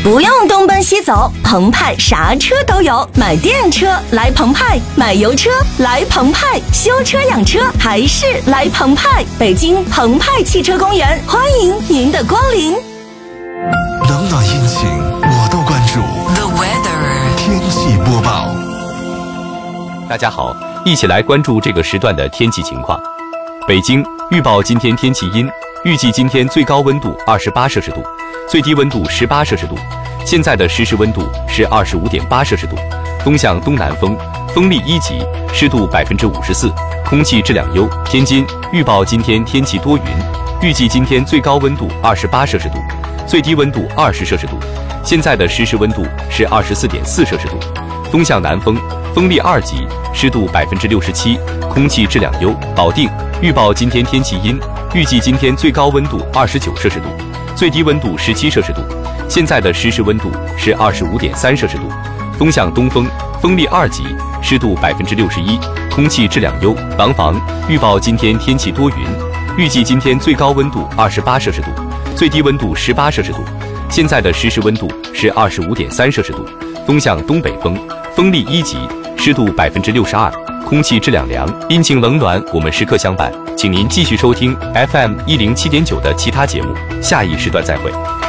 不用东奔西走，澎湃啥车都有。买电车来澎湃，买油车来澎湃，修车养车还是来澎湃。北京澎湃汽车公园，欢迎您的光临。 冷暖阴晴我都关注。The weather 天气播报。 大家好，一起来关注这个时段的天气情况。北京预报今天天气阴，预计今天最高温度28摄氏度，最低温度18摄氏度。现在的实时温度是25.8摄氏度，东向东南风，风力1级，湿度54%，空气质量优。天津预报今天天气多云，预计今天最高温度28摄氏度，最低温度20摄氏度。现在的实时温度是24.4摄氏度，东向南风，风力2级，湿度67%，空气质量优。保定预报今天天气阴，预计今天最高温度29摄氏度，最低温度17摄氏度。现在的实时温度是25.3摄氏度，东向东风，风力2级，湿度61%，空气质量优。廊坊预报今天天气多云，预计今天最高温度28摄氏度，最低温度18摄氏度。现在的实时温度是25.3摄氏度，东向东北风，风力1级，湿度62%，空气质量良。阴晴冷暖我们时刻相伴，请您继续收听 FM 107.9的其他节目，下一时段再会。